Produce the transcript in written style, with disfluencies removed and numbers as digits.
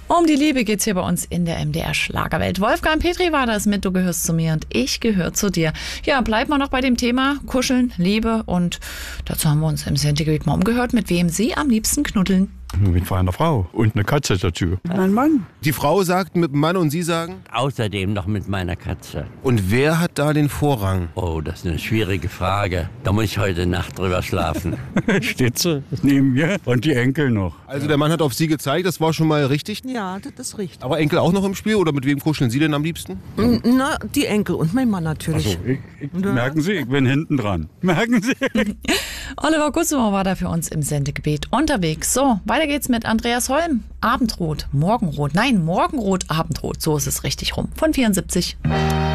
Um die Liebe geht's hier bei uns in der MDR Schlagerwelt. Wolfgang Petri war das mit Du gehörst zu mir und ich gehöre zu dir. Ja, bleiben wir noch bei dem Thema Kuscheln, Liebe und dazu haben wir uns im Sendegebiet mal umgehört, mit wem Sie am liebsten knuddeln. Mit meiner Frau und eine Katze dazu. Mein Mann. Die Frau sagt mit dem Mann und Sie sagen? Außerdem noch mit meiner Katze. Und wer hat da den Vorrang? Oh, das ist eine schwierige Frage. Da muss ich heute Nacht drüber schlafen. Steht sie neben mir und die Enkel noch. Also der Mann hat auf Sie gezeigt, das war schon mal richtig. Ja, das ist richtig. Aber Enkel auch noch im Spiel oder mit wem kuscheln Sie denn am liebsten? Na, die Enkel und mein Mann natürlich. Merken Sie, ich bin hinten dran. Merken Sie? Oliver Gussow war da für uns im Sendegebiet unterwegs. So, weiter geht's mit Andreas Holm. Abendrot, Morgenrot. Nein, Morgenrot, Abendrot. So ist es richtig rum. Von 74.